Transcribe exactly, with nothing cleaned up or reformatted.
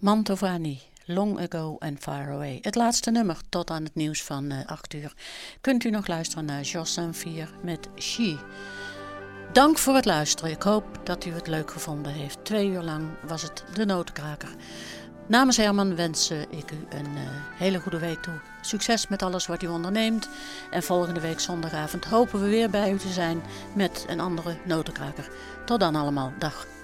Mantovani, Long Ago and Far Away. Het laatste nummer tot aan het nieuws van uh, acht uur. Kunt u nog luisteren naar Jos Saint-Vier met She. Dank voor het luisteren. Ik hoop dat u het leuk gevonden heeft. Twee uur lang was het de Notenkraker. Namens Herman wens ik u een uh, hele goede week toe. Succes met alles wat u onderneemt. En volgende week zondagavond hopen we weer bij u te zijn met een andere Notenkraker. Tot dan allemaal. Dag.